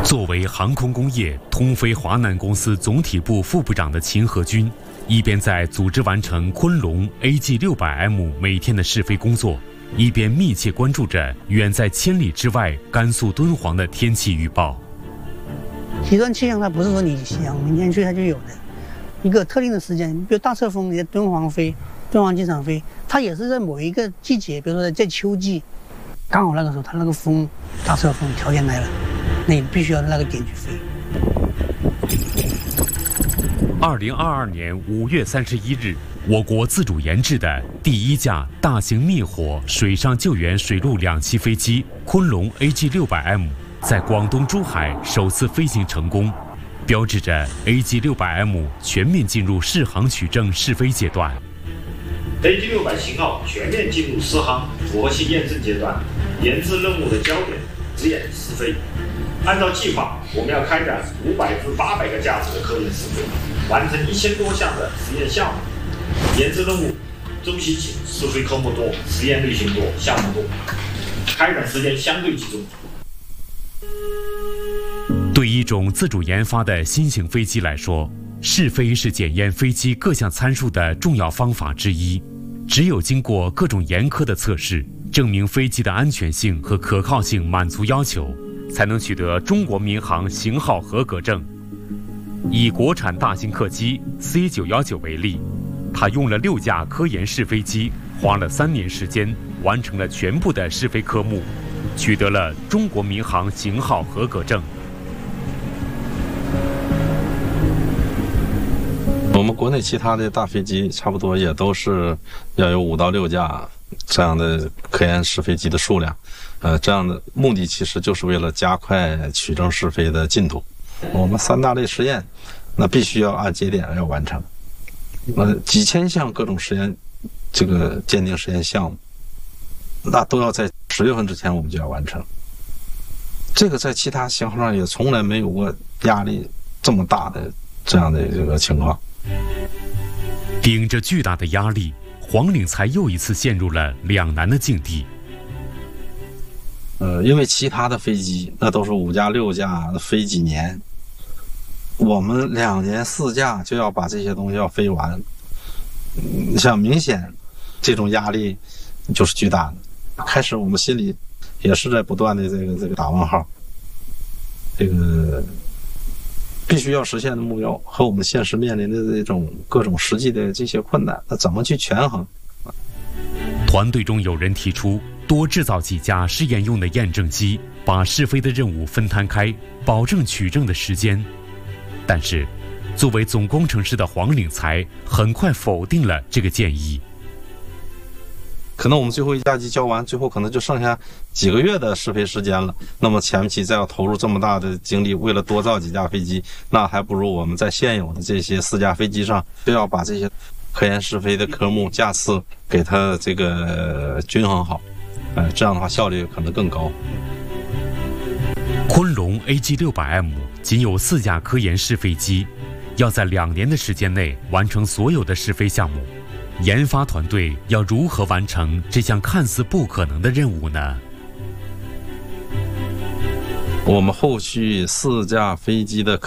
作为航空工业通飞华南公司总体部副部长的秦和军，一边在组织完成昆龙 AG600M 每天的试飞工作，一边密切关注着远在千里之外甘肃敦煌的天气预报。 极端气象它不是说你想明天去它就有的，一个特定的时间，比如大侧风你在敦煌飞，敦煌机场飞，它也是在某一个季节，比如说在秋季，刚好那个时候它那个风大侧风条件来了，那你必须要那个点去飞。 2022年5月31日，我国自主研制的第一架大型灭火水上救援水陆两栖飞机昆龙 AG600M 在广东珠海首次飞行成功，标志着 AG600M 全面进入试航取证试飞阶段。 AG600型号全面进入试航佛系验证阶段，研制任务的焦点实验试飞。按照计划，我们要开展500至800个架次的科研试飞，完成1000多项的实验项目。研制任务周期紧，试飞科目多，实验类型多，项目多，开展时间相对集中。 对一种自主研发的新型飞机来说，试飞是检验飞机各项参数的重要方法之一。只有经过各种严苛的测试，证明飞机的安全性和可靠性满足要求，才能取得中国民航型号合格证。以国产大型客机 C919 为例，它用了6架科研试飞机，花了3年时间，完成了全部的试飞科目，取得了中国民航型号合格证。 我们国内其他的大飞机差不多也都是要有5到6架这样的科研试飞机的数量，这样的目的其实就是为了加快取证试飞的进度。我们3大类实验，那必须要按节点要完成，几千项各种实验，这个鉴定实验项目，那都要在10月份之前我们就要完成。这个在其他型号上也从来没有过压力这么大的这样的这个情况。 顶着巨大的压力，黄岭才又一次陷入了两难的境地。 因为其他的飞机那都是5架6架飞几年，我们2年4架就要把这些东西要飞完，像明显这种压力就是巨大的。开始我们心里也是在不断的这个打问号，这个必须要实现的目标和我们现实面临的这种各种实际的这些困难，那怎么去权衡？ 团队中有人提出多制造几架试验用的验证机，把试飞的任务分摊开，保证取证的时间。但是，作为总工程师的黄岭才很快否定了这个建议。 可能我们最后1架机交完，最后可能就剩下几个月的试飞时间了。那么前期再要投入这么大的精力，为了多造几架飞机，那还不如我们在现有的这些4架飞机上，就要把这些科研试飞的科目架次给它这个均衡好，这样的话效率可能更高。 昆龙 AG600M 仅有4架科研试飞机，要在2年的时间内完成所有的试飞项目。研发团队要如何完成这项看似不可能的任务呢？ 我们后续4架飞机的